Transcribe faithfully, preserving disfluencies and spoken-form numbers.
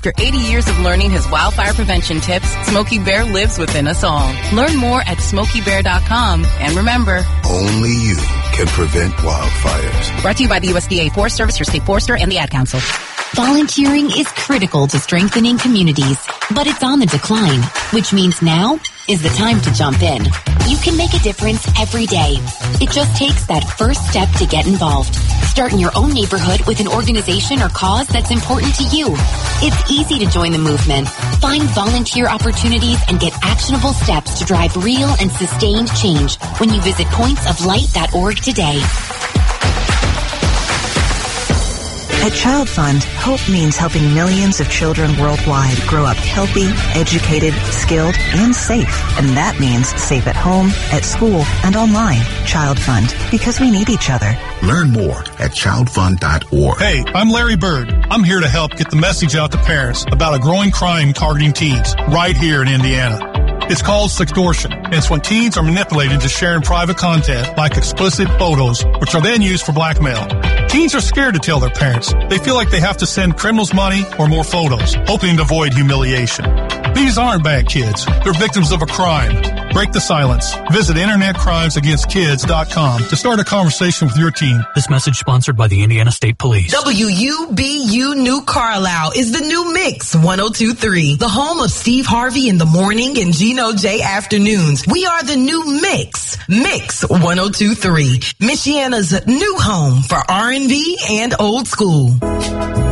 After eighty years of learning his wildfire prevention tips, Smokey Bear lives within us all. Learn more at smokey bear dot com. And remember, only you can prevent wildfires. Brought to you by the U S D A Forest Service, your state forester, and the Ad Council. Volunteering is critical to strengthening communities, but it's on the decline, which means now is the time to jump in. You can make a difference every day. It just takes that first step to get involved. Start in your own neighborhood with an organization or cause that's important to you. It's easy to join the movement. Find volunteer opportunities and get actionable steps to drive real and sustained change when you visit points of light dot org today. At Child Fund, hope means helping millions of children worldwide grow up healthy, educated, skilled, and safe. And that means safe at home, at school, and online. Child Fund, because we need each other. Learn more at child fund dot org. Hey, I'm Larry Bird. I'm here to help get the message out to parents about a growing crime targeting teens right here in Indiana. It's called sextortion, and it's when teens are manipulated to sharing private content like explicit photos, which are then used for blackmail. Teens are scared to tell their parents. They feel like they have to send criminals money or more photos, hoping to avoid humiliation. These aren't bad kids. They're victims of a crime. Break the silence. Visit internet crimes against kids dot com to start a conversation with your teen. This message sponsored by the Indiana State Police. W U B U New Carlisle is the new Mix one oh two point three, the home of Steve Harvey in the morning and Gino J afternoons. We are the new Mix, Mix one oh two point three, Michiana's new home for R and B and old school.